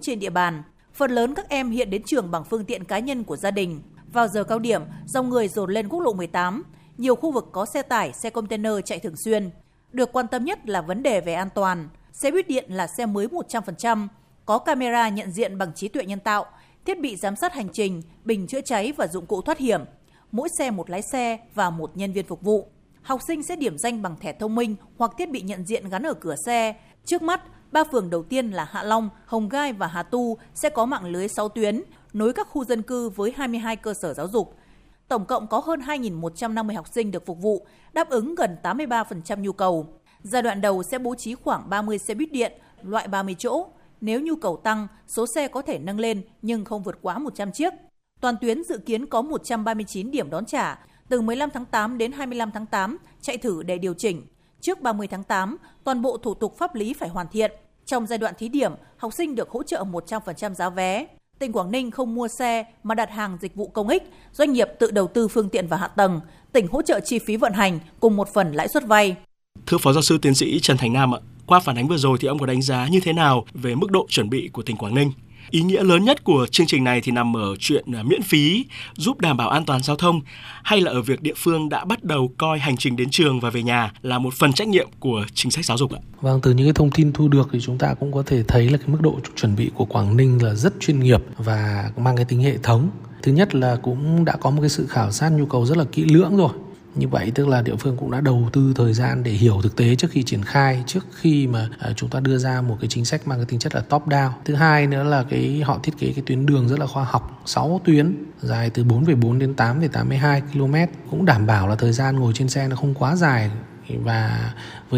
trên địa bàn. Phần lớn các em hiện đến trường bằng phương tiện cá nhân của gia đình. Vào giờ cao điểm, dòng người dồn lên quốc lộ 18. Nhiều khu vực có xe tải, xe container chạy thường xuyên. Được quan tâm nhất là vấn đề về an toàn. Xe buýt điện là xe mới 100%, có camera nhận diện bằng trí tuệ nhân tạo, thiết bị giám sát hành trình, bình chữa cháy và dụng cụ thoát hiểm. Mỗi xe một lái xe và một nhân viên phục vụ. Học sinh sẽ điểm danh bằng thẻ thông minh hoặc thiết bị nhận diện gắn ở cửa xe. Trước mắt, 3 phường đầu tiên là Hạ Long, Hồng Gai và Hà Tu sẽ có mạng lưới 6 tuyến, nối các khu dân cư với 22 cơ sở giáo dục. Tổng cộng có hơn 2.150 học sinh được phục vụ, đáp ứng gần 83% nhu cầu. Giai đoạn đầu sẽ bố trí khoảng 30 xe buýt điện, loại 30 chỗ. Nếu nhu cầu tăng, số xe có thể nâng lên nhưng không vượt quá 100 chiếc. Toàn tuyến dự kiến có 139 điểm đón trả, từ 15 tháng 8 đến 25 tháng 8 chạy thử để điều chỉnh. Trước 30 tháng 8, toàn bộ thủ tục pháp lý phải hoàn thiện. Trong giai đoạn thí điểm, học sinh được hỗ trợ 100% giá vé. Tỉnh Quảng Ninh không mua xe mà đặt hàng dịch vụ công ích, doanh nghiệp tự đầu tư phương tiện và hạ tầng, tỉnh hỗ trợ chi phí vận hành cùng một phần lãi suất vay. Thưa Phó Giáo sư Tiến sĩ Trần Thành Nam ạ, qua phản ánh vừa rồi thì ông có đánh giá như thế nào về mức độ chuẩn bị của tỉnh Quảng Ninh? Ý nghĩa lớn nhất của chương trình này thì nằm ở chuyện miễn phí giúp đảm bảo an toàn giao thông, hay là ở việc địa phương đã bắt đầu coi hành trình đến trường và về nhà là một phần trách nhiệm của chính sách giáo dục ạ? Vâng, từ những cái thông tin thu được thì chúng ta cũng có thể thấy là cái mức độ chuẩn bị của Quảng Ninh là rất chuyên nghiệp và mang cái tính hệ thống. Thứ nhất là cũng đã có một cái sự khảo sát nhu cầu rất là kỹ lưỡng rồi. Như vậy tức là địa phương cũng đã đầu tư thời gian để hiểu thực tế trước khi triển khai, trước khi mà chúng ta đưa ra một cái chính sách mang cái tính chất là top down. Thứ hai nữa là họ thiết kế cái tuyến đường rất là khoa học, 6 tuyến dài từ 4,4 đến 8,82 km, cũng đảm bảo là thời gian ngồi trên xe nó không quá dài. Và với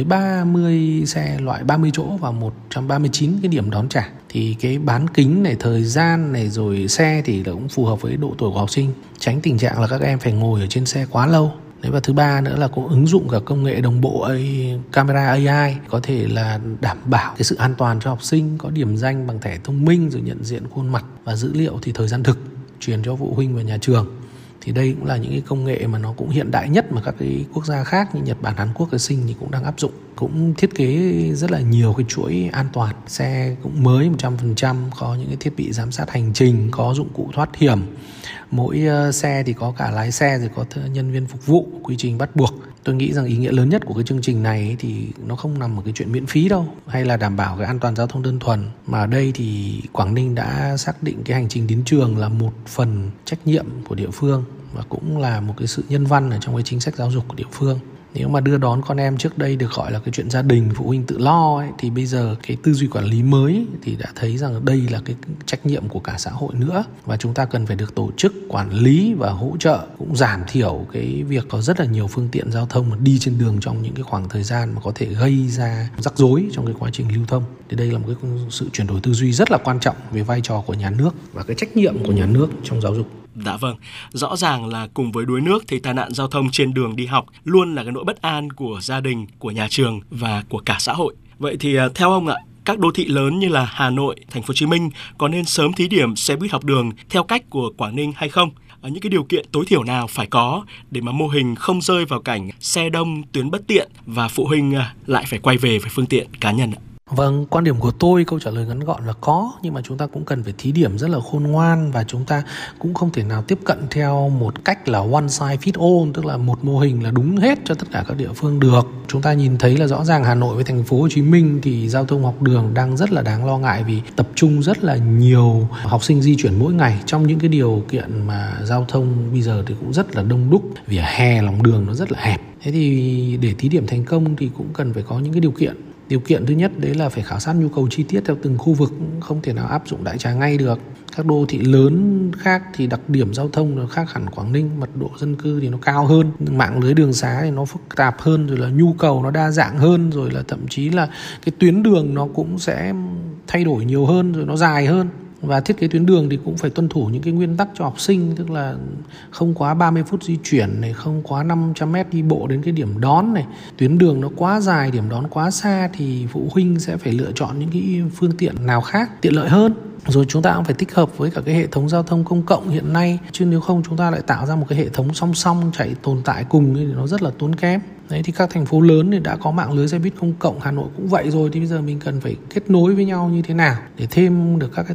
30 xe loại 30 chỗ và 139 cái điểm đón trả thì cái bán kính này, thời gian này rồi xe thì cũng phù hợp với độ tuổi của học sinh, tránh tình trạng là các em phải ngồi ở trên xe quá lâu. Và thứ ba nữa là cũng ứng dụng cả công nghệ đồng bộ camera AI có thể là đảm bảo cái sự an toàn cho học sinh, có điểm danh bằng thẻ thông minh rồi nhận diện khuôn mặt và dữ liệu thì thời gian thực truyền cho phụ huynh và nhà trường. Thì đây cũng là những cái công nghệ mà nó cũng hiện đại nhất mà các cái quốc gia khác như Nhật Bản, Hàn Quốc, cái Sinh thì cũng đang áp dụng. Cũng thiết kế rất là nhiều cái chuỗi an toàn. Xe cũng mới 100%, có những cái thiết bị giám sát hành trình, có dụng cụ thoát hiểm. Mỗi xe thì có cả lái xe rồi có nhân viên phục vụ, quy trình bắt buộc. Tôi nghĩ rằng ý nghĩa lớn nhất của cái chương trình này thì nó không nằm ở cái chuyện miễn phí đâu, hay là đảm bảo cái an toàn giao thông đơn thuần, mà ở đây thì Quảng Ninh đã xác định cái hành trình đến trường là một phần trách nhiệm của địa phương và cũng là một cái sự nhân văn ở trong cái chính sách giáo dục của địa phương. Nếu mà đưa đón con em trước đây được gọi là cái chuyện gia đình, phụ huynh tự lo thì bây giờ cái tư duy quản lý mới thì đã thấy rằng đây là cái trách nhiệm của cả xã hội nữa, và chúng ta cần phải được tổ chức quản lý và hỗ trợ, cũng giảm thiểu cái việc có rất là nhiều phương tiện giao thông mà đi trên đường trong những cái khoảng thời gian mà có thể gây ra rắc rối trong cái quá trình lưu thông. Thì đây là một cái sự chuyển đổi tư duy rất là quan trọng về vai trò của nhà nước và cái trách nhiệm của nhà nước trong giáo dục. Dạ vâng, rõ ràng là cùng với đuối nước thì tai nạn giao thông trên đường đi học luôn là cái nỗi bất an của gia đình, của nhà trường và của cả xã hội. Vậy thì theo ông ạ, các đô thị lớn như là Hà Nội, Thành phố Hồ Chí Minh có nên sớm thí điểm xe buýt học đường theo cách của Quảng Ninh hay không? Những cái điều kiện tối thiểu nào phải có để mà mô hình không rơi vào cảnh xe đông, tuyến bất tiện và phụ huynh lại phải quay về với phương tiện cá nhân ạ? Vâng, quan điểm của tôi, câu trả lời ngắn gọn là có, nhưng mà chúng ta cũng cần phải thí điểm rất là khôn ngoan, và chúng ta cũng không thể nào tiếp cận theo một cách là one size fit all, tức là một mô hình là đúng hết cho tất cả các địa phương được. Chúng ta nhìn thấy là rõ ràng Hà Nội với Thành phố Hồ Chí Minh thì giao thông học đường đang rất là đáng lo ngại, vì tập trung rất là nhiều học sinh di chuyển mỗi ngày trong những cái điều kiện mà giao thông bây giờ thì cũng rất là đông đúc, vỉa hè, lòng đường nó rất là hẹp. Thế thì để thí điểm thành công thì cũng cần phải có những cái điều kiện. Điều kiện thứ nhất đấy là phải khảo sát nhu cầu chi tiết theo từng khu vực, không thể nào áp dụng đại trà ngay được. Các đô thị lớn khác thì đặc điểm giao thông nó khác hẳn Quảng Ninh, mật độ dân cư thì nó cao hơn, mạng lưới đường xá thì nó phức tạp hơn, rồi là nhu cầu nó đa dạng hơn, rồi là thậm chí là cái tuyến đường nó cũng sẽ thay đổi nhiều hơn, rồi nó dài hơn. Và thiết kế tuyến đường thì cũng phải tuân thủ những cái nguyên tắc cho học sinh, tức là không quá 30 phút di chuyển này, không quá 500 mét đi bộ đến cái điểm đón này. Tuyến đường nó quá dài, điểm đón quá xa thì phụ huynh sẽ phải lựa chọn những cái phương tiện nào khác tiện lợi hơn. Rồi chúng ta cũng phải tích hợp với cả cái hệ thống giao thông công cộng hiện nay, chứ nếu không chúng ta lại tạo ra một cái hệ thống song song chạy tồn tại cùng thì nó rất là tốn kém. Đấy, thì các thành phố lớn thì đã có mạng lưới xe buýt công cộng, Hà Nội cũng vậy rồi, thì bây giờ mình cần phải kết nối với nhau như thế nào để thêm được các cái